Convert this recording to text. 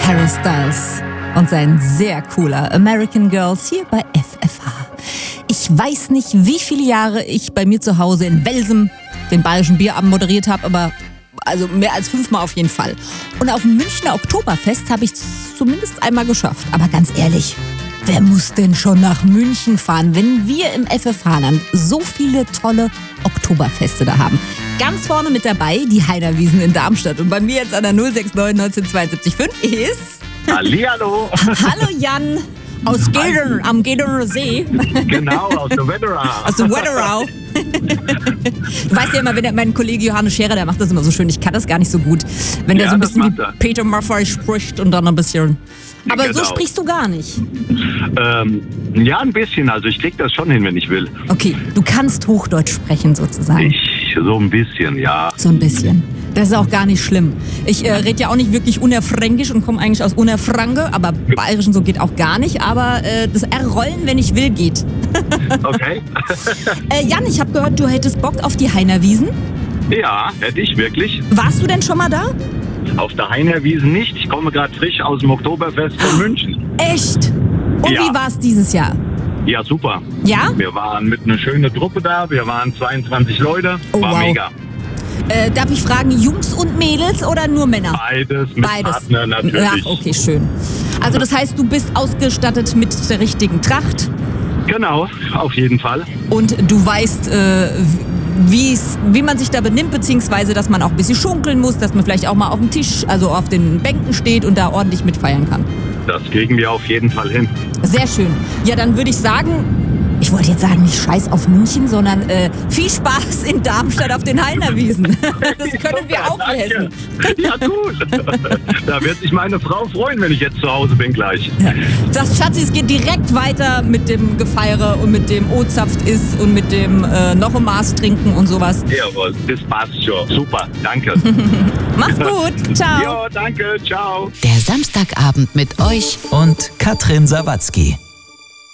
Harry Styles und sein sehr cooler American Girls hier bei FFH. Ich weiß nicht, wie viele Jahre ich bei mir zu Hause in Welsem den Bayerischen Bierabend moderiert habe, aber also mehr als 5-mal auf jeden Fall. Und auf dem Münchner Oktoberfest habe ich zumindest einmal geschafft. Aber ganz ehrlich, wer muss denn schon nach München fahren, wenn wir im FFH-Land so viele tolle Oktoberfeste da haben? Ganz vorne mit dabei die Heinerwiesen in Darmstadt. Und bei mir jetzt an der 069 19725 ist... Hallihallo. Hallo Jan aus Gedern, am Gederer See. Genau, aus der Wetterau. Aus der Wetterau. Du weißt ja immer, wenn mein Kollege Johannes Scherer, der macht das immer so schön. Ich kann das gar nicht so gut. Wenn der so ein bisschen wie Peter Maffay spricht und dann ein bisschen... Aber genau. So sprichst du gar nicht. Ja, ein bisschen. Also ich krieg das schon hin, wenn ich will. Okay, du kannst Hochdeutsch sprechen sozusagen. So ein bisschen, ja. So ein bisschen. Das ist auch gar nicht schlimm. Ich rede ja auch nicht wirklich Unerfränkisch und komme eigentlich aus Unerfranke, aber Bayerisch und so geht auch gar nicht. Aber das R-Rollen, wenn ich will, geht. Okay. Jan, ich habe gehört, du hättest Bock auf die Heinerwiesen. Ja, hätte ich wirklich. Warst du denn schon mal da? Auf der Heinerwiesen nicht. Ich komme gerade frisch aus dem Oktoberfest von München. Echt? Und ja. Wie war es dieses Jahr? Ja, super. Ja? Wir waren mit einer schönen Truppe da. Wir waren 22 Leute. War mega. Darf ich fragen, Jungs und Mädels oder nur Männer? Beides, mit Partner natürlich. Ach, okay, schön. Also das heißt, du bist ausgestattet mit der richtigen Tracht? Genau, auf jeden Fall. Und du weißt, wie man sich da benimmt, beziehungsweise, dass man auch ein bisschen schunkeln muss, dass man vielleicht auch mal auf dem Tisch, also auf den Bänken steht und da ordentlich mitfeiern kann. Das kriegen wir auf jeden Fall hin. Sehr schön. Ja, dann würde ich sagen, ich wollte jetzt sagen, nicht Scheiß auf München, sondern viel Spaß in Darmstadt auf den Heinerwiesen. Das können wir auch helfen. Ja, cool. Da wird sich meine Frau freuen, wenn ich jetzt zu Hause bin gleich. Ja. Das Schatzi, es geht direkt weiter mit dem Gefeiere und mit dem O-Zapft ist und mit dem noch ein Maß trinken und sowas. Jawohl, das passt schon. Super, danke. Mach's gut. Ciao. Ja, danke. Ciao. Der Samstagabend mit euch und Katrin Sawatzki.